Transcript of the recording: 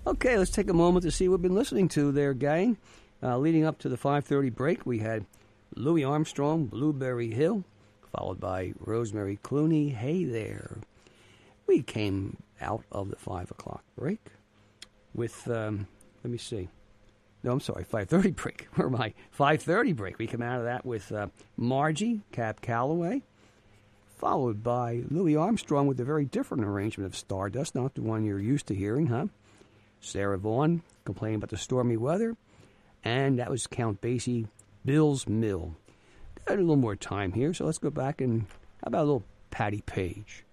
Okay, let's take a moment to see what we've been listening to there, gang. Leading up to the 5:30 break, we had Louis Armstrong, Blueberry Hill, followed by Rosemary Clooney, Hey There. We came out of the 5 o'clock break with, let me see. No, I'm sorry, 5:30 break. Where am I? 5:30 break. We come out of that with Margie, Cab Calloway, followed by Louis Armstrong with a very different arrangement of Stardust, not the one you're used to hearing, huh? Sarah Vaughan complaining about the stormy weather, and that was Count Basie, Bill's Mill. Got a little more time here, so let's go back and how about a little Patti Page?